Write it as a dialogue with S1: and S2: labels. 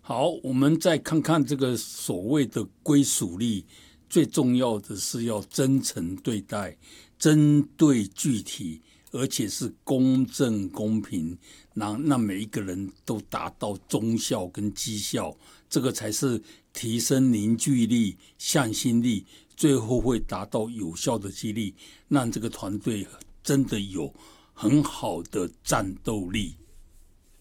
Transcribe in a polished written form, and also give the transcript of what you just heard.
S1: 好，我们再看看这个所谓的归属力，最重要的是要真诚对待，针对具体，而且是公正公平，让每一个人都达到忠孝跟绩效，这个才是提升凝聚力、向心力，最后会达到有效的激励，让这个团队真的有很好的战斗力。